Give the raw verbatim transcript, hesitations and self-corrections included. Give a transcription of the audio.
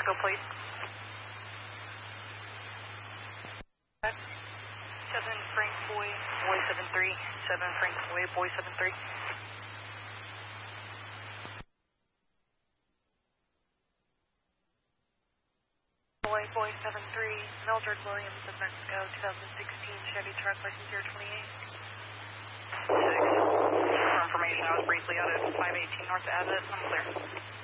Mexico, please. seven Frank Boy, Boy seven three, seven Frank Boy, Boy seven three. Boy, Boy seven three, Mildred Williams of Mexico, twenty sixteen Chevy truck, license zero twenty-eight. six. For information, I was briefly out at five eighteen North Abbott. I'm clear.